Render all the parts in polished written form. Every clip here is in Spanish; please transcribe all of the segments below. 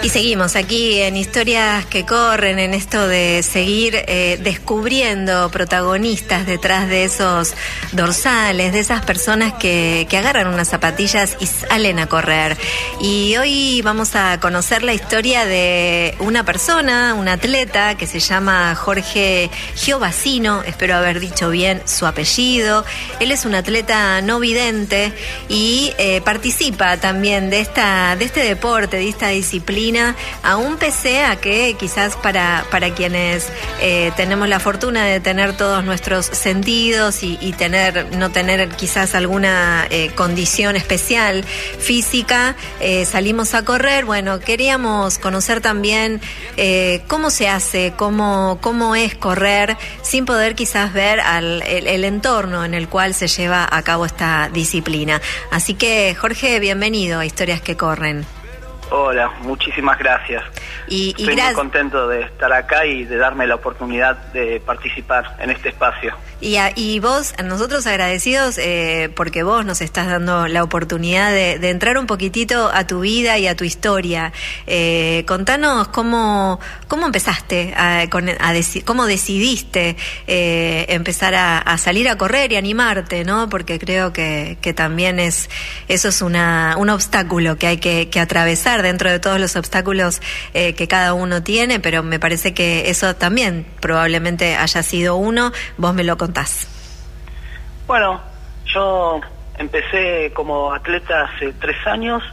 Y seguimos aquí en Historias que Corren, en esto de seguir descubriendo protagonistas detrás de esos dorsales, de esas personas que agarran unas zapatillas y salen a correr. Y hoy vamos a conocer la historia de una persona, un atleta que se llama Jorge Giovacino, espero haber dicho bien su apellido. Él es un atleta no vidente y participa también de este deporte, de esta disciplina, aún pese a que quizás para quienes tenemos la fortuna de tener todos nuestros sentidos y no tener quizás alguna condición especial física, salimos a correr. Bueno, queríamos conocer también cómo se hace, cómo es correr sin poder quizás ver el entorno en el cual se lleva a cabo esta disciplina. Así que, Jorge, bienvenido a Historias que Corren. Hola, muchísimas gracias. Estoy muy contento de estar acá y de darme la oportunidad de participar en este espacio. Y vos, nosotros agradecidos porque vos nos estás dando la oportunidad de entrar un poquitito a tu vida y a tu historia. Contanos cómo empezaste, cómo decidiste empezar a salir a correr y animarte, ¿no? Porque creo que también eso es un obstáculo que hay que atravesar dentro de todos los obstáculos que cada uno tiene, pero me parece que eso también probablemente haya sido uno. Vos me lo contás. Bueno, yo empecé como atleta hace 3 años.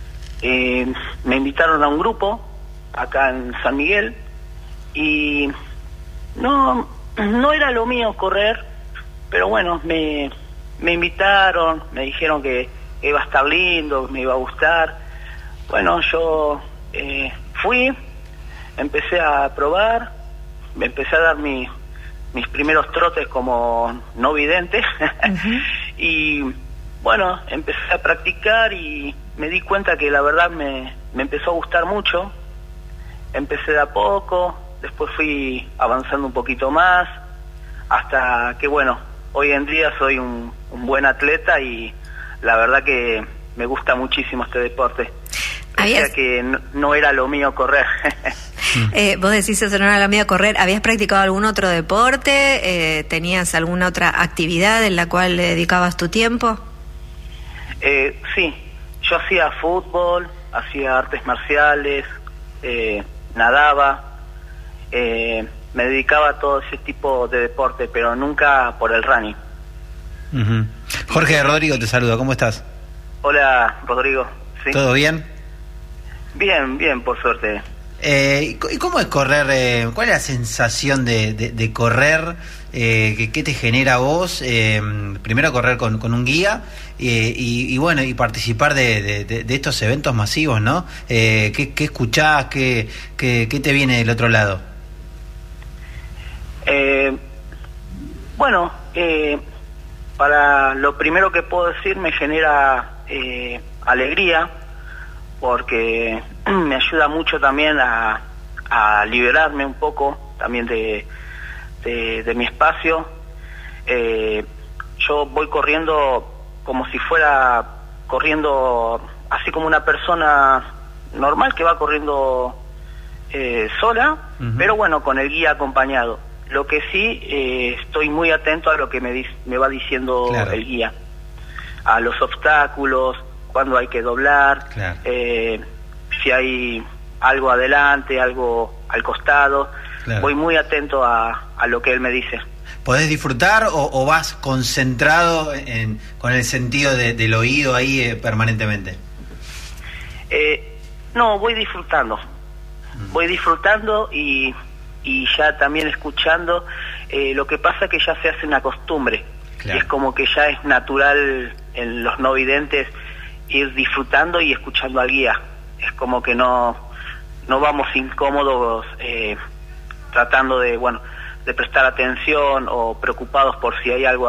Me invitaron a un grupo acá en San Miguel y no era lo mío correr, pero bueno, me invitaron, me dijeron que iba a estar lindo, me iba a gustar. Bueno, yo fui, empecé a probar, me empecé a dar mis primeros trotes como no vidente. Uh-huh. Y bueno, empecé a practicar y me di cuenta que la verdad me empezó a gustar mucho. Empecé de a poco, después fui avanzando un poquito más, hasta que bueno, hoy en día soy un buen atleta y la verdad que me gusta muchísimo este deporte. O sea que no era lo mío correr. Vos decís eso no era lo mío correr. ¿Habías practicado algún otro deporte? ¿Tenías alguna otra actividad en la cual le dedicabas tu tiempo? Sí, yo hacía fútbol, hacía artes marciales, nadaba, me dedicaba a todo ese tipo de deporte, pero nunca por el running. Uh-huh. Jorge, Rodrigo te saluda, ¿cómo estás? Hola, Rodrigo. ¿Sí? ¿Todo bien? Bien, por suerte. ¿Y cómo es correr? ¿Cuál es la sensación de correr? ¿Qué te genera a vos? Primero correr con un guía y bueno, y participar de estos eventos masivos, ¿no? ¿Qué escuchás? ¿Qué te viene del otro lado? Bueno, para lo primero que puedo decir, me genera alegría, porque me ayuda mucho también a liberarme un poco también de mi espacio. Yo voy corriendo como si fuera corriendo así como una persona normal que va corriendo sola, uh-huh. Pero bueno, con el guía acompañado. Lo que sí, estoy muy atento a lo que me va diciendo, claro, el guía, a los obstáculos, cuándo hay que doblar, claro, si hay algo adelante, algo al costado, claro. Voy muy atento a lo que él me dice. ¿Podés disfrutar o vas concentrado con el sentido del oído ahí permanentemente? No, voy disfrutando. Voy disfrutando y ya también escuchando. Lo que pasa es que ya se hace una costumbre, claro, y es como que ya es natural en los no videntes ir disfrutando y escuchando al guía. Es como que no vamos incómodos tratando de prestar atención o preocupados por si hay algo